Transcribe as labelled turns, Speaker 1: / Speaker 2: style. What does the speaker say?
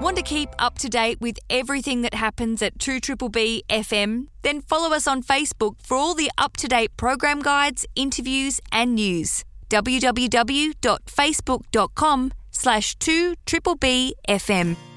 Speaker 1: Want to keep up to date with everything that happens at 2BBB FM? Then follow us on Facebook for all the up-to-date program guides, interviews and news. www.facebook.com/2BBB FM.